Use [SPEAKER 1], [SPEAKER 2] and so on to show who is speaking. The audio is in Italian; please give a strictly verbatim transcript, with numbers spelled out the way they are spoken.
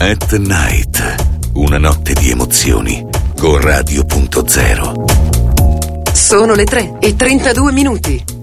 [SPEAKER 1] At Night, una notte di emozioni con Radio punto zero.
[SPEAKER 2] Sono le tre e trentadue minuti.